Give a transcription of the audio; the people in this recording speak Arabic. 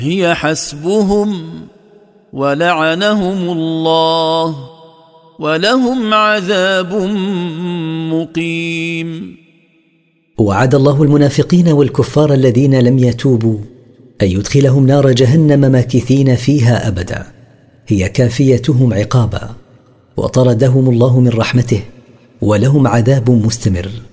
هي حسبهم ولعنهم الله ولهم عذاب مقيم. وعد الله المنافقين والكفار الذين لم يتوبوا أن يدخلهم نار جهنم ماكثين فيها أبدا، هي كافيتهم عقابا، وطردهم الله من رحمته ولهم عذاب مستمر.